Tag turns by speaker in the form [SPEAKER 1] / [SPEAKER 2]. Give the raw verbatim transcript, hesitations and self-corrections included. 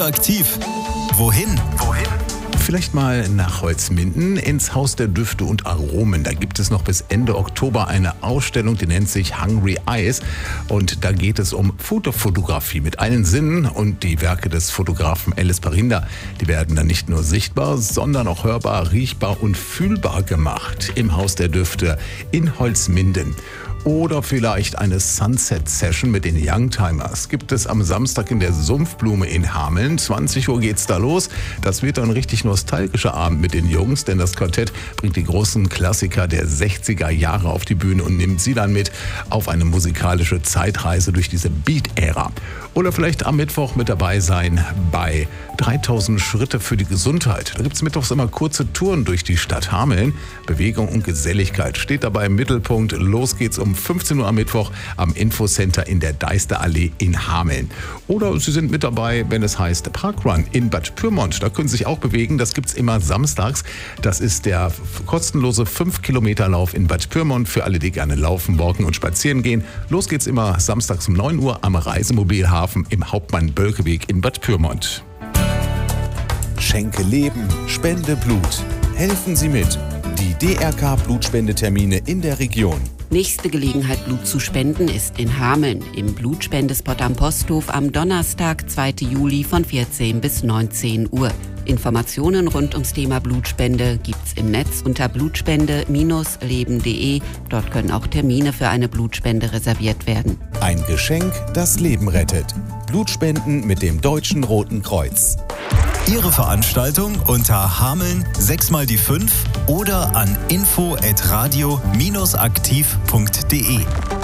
[SPEAKER 1] Aktiv. Wohin? Wohin?
[SPEAKER 2] Vielleicht mal nach Holzminden ins Haus der Düfte und Aromen. Da gibt es noch bis Ende Oktober eine Ausstellung, die nennt sich Hungry Eyes. Und da geht es um Fotofotografie mit allen Sinnen. Und die Werke des Fotografen Ellis Parinda, die werden dann nicht nur sichtbar, sondern auch hörbar, riechbar und fühlbar gemacht im Haus der Düfte in Holzminden. Oder vielleicht eine Sunset-Session mit den Youngtimers gibt es am Samstag in der Sumpfblume in Hameln. zwanzig Uhr geht's da los. Das wird ein richtig nostalgischer Abend mit den Jungs, denn das Quartett bringt die großen Klassiker der sechziger Jahre auf die Bühne und nimmt sie dann mit auf eine musikalische Zeitreise durch diese Beat-Ära. Oder vielleicht am Mittwoch mit dabei sein bei dreitausend Schritte für die Gesundheit. Da gibt es mittwochs immer kurze Touren durch die Stadt Hameln. Bewegung und Geselligkeit steht dabei im Mittelpunkt. Los geht's um fünfzehn Uhr am Mittwoch am Infocenter in der Deisterallee in Hameln. Oder Sie sind mit dabei, wenn es heißt Parkrun in Bad Pyrmont. Da können Sie sich auch bewegen. Das gibt's immer samstags. Das ist der kostenlose fünf Kilometer Lauf in Bad Pyrmont für alle, die gerne laufen, walken und spazieren gehen. Los geht's immer samstags um neun Uhr am Reisemobilhafen im Hauptmann-Bölke-Weg in Bad Pyrmont.
[SPEAKER 1] Schenke Leben, spende Blut. Helfen Sie mit. Die D R K-Blutspendetermine in der Region.
[SPEAKER 3] Nächste Gelegenheit, Blut zu spenden, ist in Hameln im Blutspendespot am Posthof am Donnerstag, zweiten Juli von vierzehn bis neunzehn Uhr. Informationen rund ums Thema Blutspende gibt's im Netz unter blutspende Bindestrich leben punkt de. Dort können auch Termine für eine Blutspende reserviert werden.
[SPEAKER 1] Ein Geschenk, das Leben rettet. Blutspenden mit dem Deutschen Roten Kreuz. Ihre Veranstaltung unter Hameln sechs mal die fünf oder an info at radio aktiv punkt de.